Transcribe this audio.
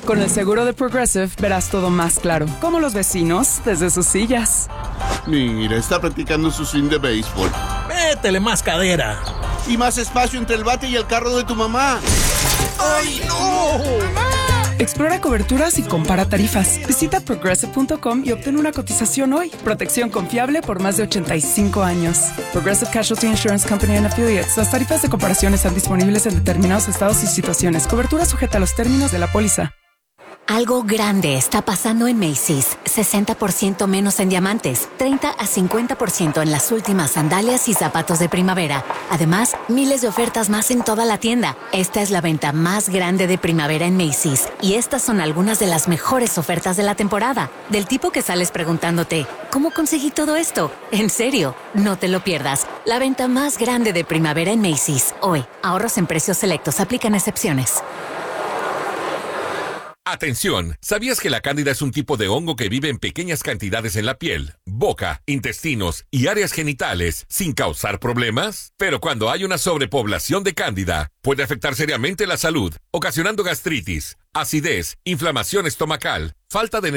Con el seguro de Progressive verás todo más claro, como los vecinos desde sus sillas. Mira, está practicando su swing de béisbol. Métele más cadera. Y más espacio entre el bate y el carro de tu mamá. ¡Ay, no! ¡Mamá! Explora coberturas y compara tarifas. Visita Progressive.com y obtén una cotización hoy. Protección confiable por más de 85 años. Progressive Casualty Insurance Company and Affiliates. Las tarifas de comparación están disponibles en determinados estados y situaciones. Cobertura sujeta a los términos de la póliza. Algo grande está pasando en Macy's. 60% menos en diamantes, 30 a 50% en las últimas sandalias y zapatos de primavera. Además, miles de ofertas más en toda la tienda. Esta es la venta más grande de primavera en Macy's. Y estas son algunas de las mejores ofertas de la temporada. Del tipo que sales preguntándote, ¿cómo conseguí todo esto? En serio, no te lo pierdas. La venta más grande de primavera en Macy's. Hoy, ahorros en precios selectos, aplican excepciones. Atención, ¿sabías que la cándida es un tipo de hongo que vive en pequeñas cantidades en la piel, boca, intestinos y áreas genitales sin causar problemas? Pero cuando hay una sobrepoblación de cándida, puede afectar seriamente la salud, ocasionando gastritis, acidez, inflamación estomacal, falta de